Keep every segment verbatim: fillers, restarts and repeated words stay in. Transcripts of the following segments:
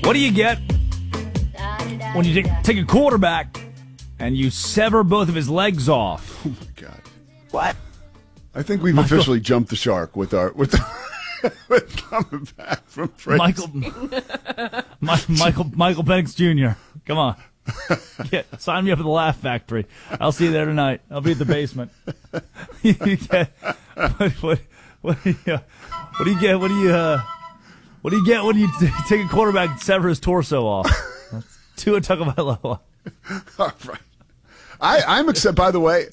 What do you get when you take, take a quarterback and you sever both of his legs off? Oh, my God. What? I think we've Michael. officially jumped the shark with our with, the, with coming back from Trace. Michael, My, Michael, Michael Penix Junior Come on. Get, sign me up at the Laugh Factory. I'll see you there tonight. I'll be at the basement. you get, what, what, what, do you, what do you get? What do you, uh, what do you get when you t- take a quarterback and sever his torso off? Tua Tagovailoa. All right. I, I'm except, by the way,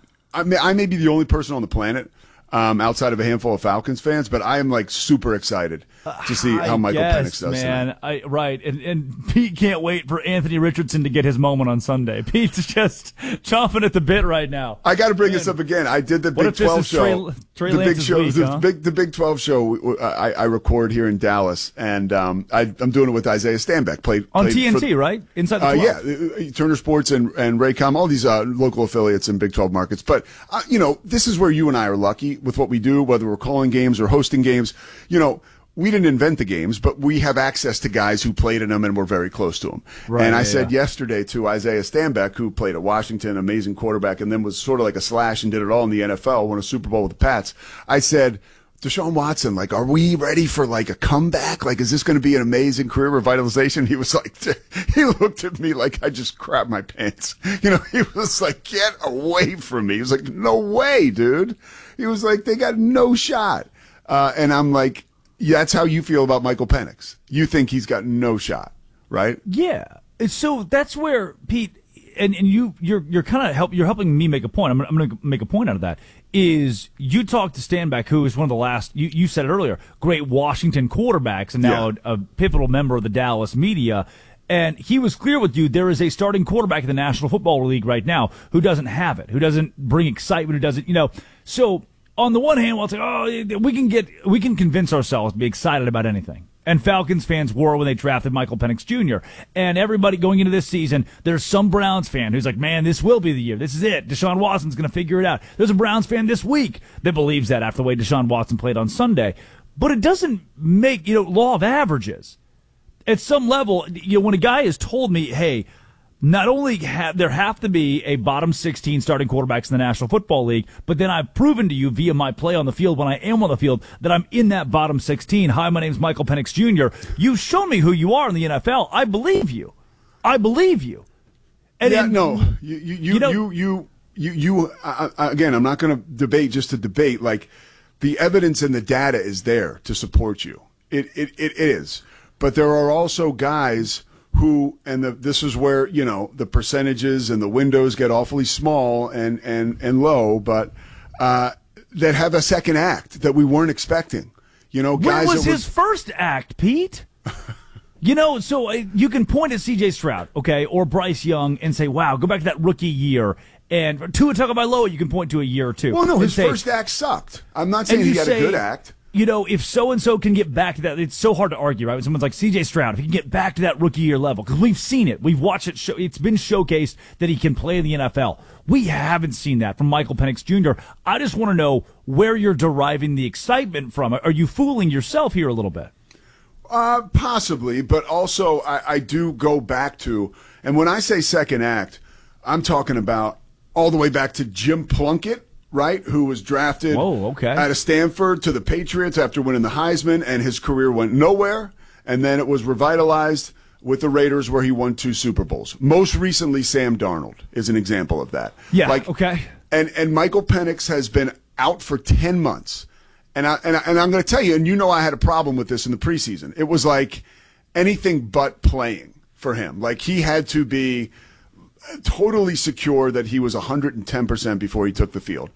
I may, I may be the only person on the planet um, outside of a handful of Falcons fans, but I am like super excited to see how I Michael guess, Penix does. Man, I, right, and and Pete can't wait for Anthony Richardson to get his moment on Sunday. Pete's just chomping at the bit right now. I got to bring man. this up again. I did the what Big twelve show. Trey, Trey the Big show, week, the huh? big, the Big twelve show. I, I record here in Dallas, and um, I, I'm doing it with Isaiah Stanback. Played on played T N T, for, right? Inside the twelve. Uh, yeah, Turner Sports and and Raycom, all these uh, local affiliates in Big twelve markets. But uh, you know, this is where you and I are lucky with what we do, whether we're calling games or hosting games. You know. We didn't invent the games, but we have access to guys who played in them and we're very close to them. Right, and I yeah, said yeah. yesterday to Isaiah Stanback, who played at Washington, amazing quarterback, and then was sort of like a slash and did it all in the N F L, won a Super Bowl with the Pats. I said, Deshaun Watson, like, are we ready for like a comeback? Like, is this going to be an amazing career revitalization? He was like, he looked at me like I just crapped my pants. You know, he was like, get away from me. He was like, no way, dude. He was like, they got no shot. Uh, and I'm like, yeah, that's how you feel about Michael Penix. You think he's got no shot, right? Yeah. So that's where Pete and, and you you're you're kind of help you're helping me make a point. I'm, I'm going to make a point out of that. Is you talked to Stanback, who is one of the last. You, you said it earlier. Great Washington quarterbacks, and now yeah. a, a pivotal member of the Dallas media. And he was clear with you. There is a starting quarterback in the National Football League right now who doesn't have it, who doesn't bring excitement, who doesn't, you know. So. On the one hand, well, it's like, oh, we can get, we can convince ourselves to be excited about anything. And Falcons fans were when they drafted Michael Penix Junior And everybody going into this season, there's some Browns fan who's like, man, this will be the year. This is it. Deshaun Watson's going to figure it out. There's a Browns fan this week that believes that after the way Deshaun Watson played on Sunday. But it doesn't make, you know, law of averages. At some level, you know, when a guy has told me, hey, not only have there have to be a bottom sixteen starting quarterbacks in the National Football League, but then I've proven to you via my play on the field when I am on the field that I'm in that bottom sixteen. Hi, my name's Michael Penix Junior You've shown me who you are in the N F L. I believe you. I believe you. And yeah, and, no, you, you, you, you, know, you, you, you, you uh, again, I'm not going to debate just to debate. Like, the evidence and the data is there to support you. It, it, it is. But there are also guys who, and the, this is where, you know, the percentages and the windows get awfully small and, and, and low, but uh, that have a second act that we weren't expecting. You know, guys. When was that his first act, Pete? You know, so uh, you can point at C J Stroud, okay, or Bryce Young and say, wow, go back to that rookie year. And Tua Tagovailoa, you can point to a year or two. Well, no, his say, first act sucked. I'm not saying he had say, a good act. You know, if so-and-so can get back to that, it's so hard to argue, right? When someone's like C J Stroud, if he can get back to that rookie year level, because we've seen it. We've watched it. Show, it's been showcased that he can play in the N F L. We haven't seen that from Michael Penix Junior I just want to know where you're deriving the excitement from. Are you fooling yourself here a little bit? Uh, possibly, but also I, I do go back to, and when I say second act, I'm talking about all the way back to Jim Plunkett, right, who was drafted Whoa, okay. out of Stanford to the Patriots after winning the Heisman, and his career went nowhere, and then it was revitalized with the Raiders where he won two Super Bowls. Most recently, Sam Darnold is an example of that. Yeah, like, okay. And, and Michael Penix has been out for ten months. And, I, and, I, and I'm going to tell you, and you know I had a problem with this in the preseason. It was like anything but playing for him. Like, he had to be totally secure that he was one hundred ten percent before he took the field.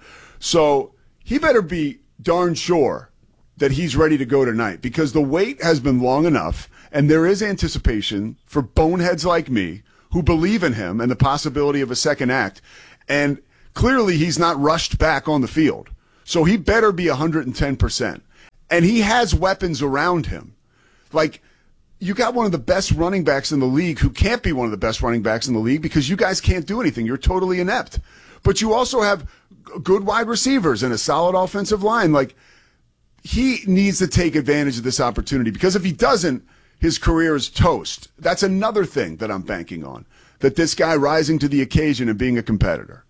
So he better be darn sure that he's ready to go tonight, because the wait has been long enough, and there is anticipation for boneheads like me who believe in him and the possibility of a second act. And clearly he's not rushed back on the field. So he better be one hundred ten percent. And he has weapons around him. Like, you got one of the best running backs in the league who can't be one of the best running backs in the league because you guys can't do anything. You're totally inept. But you also have good wide receivers and a solid offensive line. Like, he needs to take advantage of this opportunity, because if he doesn't, his career is toast. That's another thing that I'm banking on, that this guy rising to the occasion and being a competitor.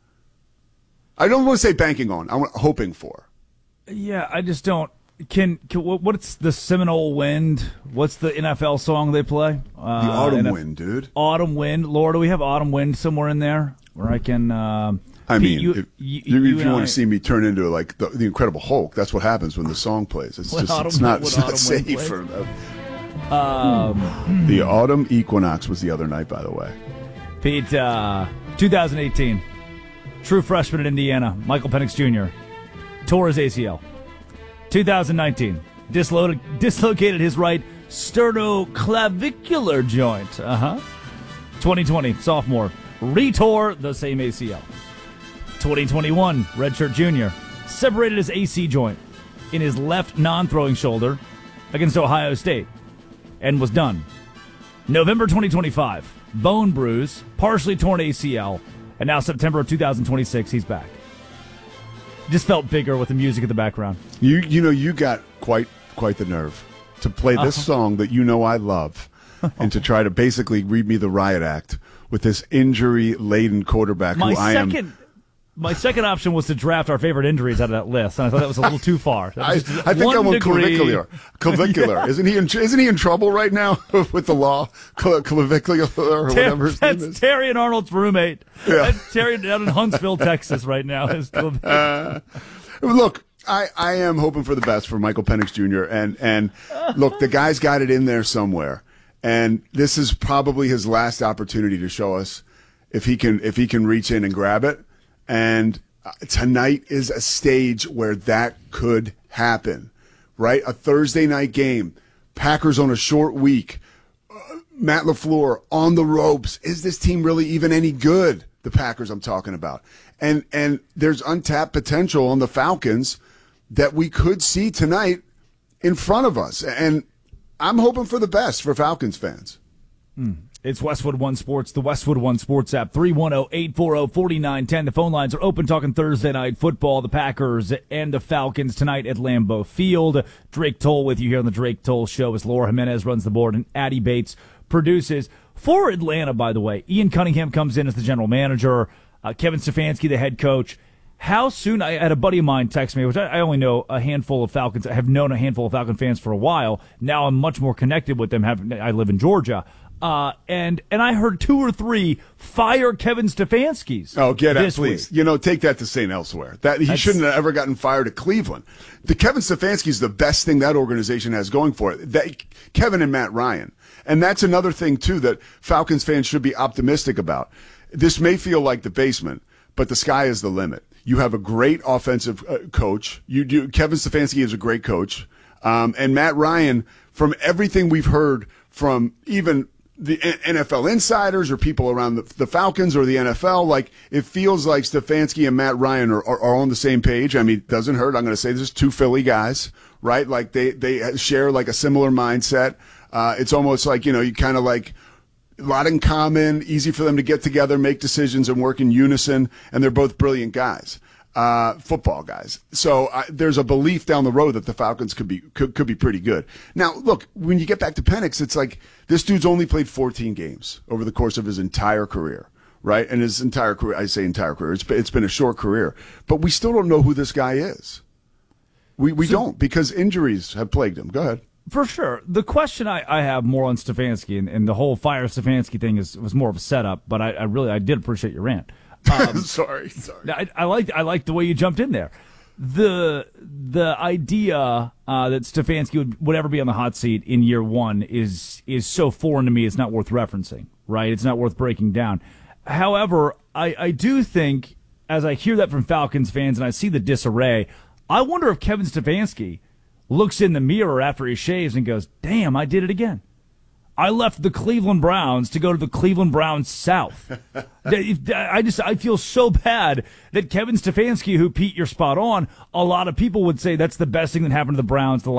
I don't want to say banking on. I'm hoping for. Yeah, I just don't. Can, can what's the Seminole Wind? What's the N F L song they play? Uh, the Autumn N F- Wind, dude. Autumn Wind. Laura, do we have Autumn Wind somewhere in there where I can? Uh, I Pete, mean, you, if you, you, you, if you want I, to see me turn into like the, the Incredible Hulk, that's what happens when the song plays. It's just Autumn, it's not, it's not safe safe for. Uh, um, the autumn equinox was the other night, by the way. Pete, uh, twenty eighteen, true freshman at Indiana, Michael Penix Junior tore his A C L. twenty nineteen, dislocated, dislocated his right sternoclavicular joint. Uh huh. twenty twenty, sophomore, retore the same A C L. twenty twenty-one, redshirt junior, separated his A C joint in his left non-throwing shoulder against Ohio State and was done. November twenty twenty-five, bone bruise, partially torn A C L, and now September of two thousand twenty-six, he's back. Just felt bigger with the music in the background. You you know, you got quite quite the nerve to play this Uh-huh. song that you know I love and to try to basically read me the riot act with this injury-laden quarterback My who I am. second, my second option was to draft our favorite injuries out of that list, and I thought that was a little too far. That I, was just I think one I want degree. clavicular. Clavicular. Isn't he in, isn't he in trouble right now with the law? Cl- clavicular or whatever his name That's is. Terry and Arnold's roommate. Yeah. That's Terry down in Huntsville, Texas, right now. Is Uh, look, I, I am hoping for the best for Michael Penix Junior And and look, the guy's got it in there somewhere. And this is probably his last opportunity to show us if he can if he can reach in and grab it. And uh, tonight is a stage where that could happen, right? A Thursday night game, Packers on a short week, uh, Matt LaFleur on the ropes. Is this team really even any good? The Packers I'm talking about. And and there's untapped potential on the Falcons that we could see tonight in front of us. And I'm hoping for the best for Falcons fans. Hmm. It's Westwood One Sports, the Westwood One Sports app, three one zero, eight four zero, four nine one zero. The phone lines are open, talking Thursday night football, the Packers and the Falcons tonight at Lambeau Field. Drake Toll with you here on the Drake Toll Show as Laura Jimenez runs the board and Addie Bates produces. For Atlanta, by the way, Ian Cunningham comes in as the general manager, uh, Kevin Stefanski, the head coach. How soon? I had a buddy of mine text me, which I, I only know a handful of Falcons. I have known a handful of Falcon fans for a while. Now I'm much more connected with them. Having, I live in Georgia. Uh, and and I heard two or three fire Kevin Stefanski's. Oh, get out, this please. week. You know, take that to Saint Elsewhere. That he That's- shouldn't have ever gotten fired at Cleveland. The Kevin Stefanski is the best thing that organization has going for it. That, Kevin and Matt Ryan. And that's another thing, too, that Falcons fans should be optimistic about. This may feel like the basement, but the sky is the limit. You have a great offensive uh, coach. You do. Kevin Stefanski is a great coach. Um, and Matt Ryan, from everything we've heard from even the N F L insiders or people around the, the Falcons or the N F L, like it feels like Stefanski and Matt Ryan are, are, are on the same page. I mean, it doesn't hurt. I'm going to say this is two Philly guys, right? Like they, they share like a similar mindset. Uh, it's almost like, you know, you kind of like a lot in common, easy for them to get together, make decisions and work in unison. And they're both brilliant guys. Uh, football guys. So uh, there's a belief down the road that the Falcons could be could, could be pretty good. Now, look, when you get back to Penix, it's like this dude's only played fourteen games over the course of his entire career, right? And his entire career, I say entire career, it's been, it's been a short career, but we still don't know who this guy is. We we so, don't because injuries have plagued him. Go ahead. For sure. The question I, I have more on Stefanski and, and the whole fire Stefanski thing is was more of a setup, but I, I really I did appreciate your rant. Um, sorry, sorry. I, I like I like the way you jumped in there. The the idea uh, that Stefanski would, would ever be on the hot seat in year one is is so foreign to me. It's not worth referencing, right? It's not worth breaking down. However, I, I do think as I hear that from Falcons fans and I see the disarray, I wonder if Kevin Stefanski looks in the mirror after he shaves and goes, "Damn, I did it again. I left the Cleveland Browns to go to the Cleveland Browns South." I just I feel so bad that Kevin Stefanski, who, Pete, you're spot on, a lot of people would say that's the best thing that happened to the Browns the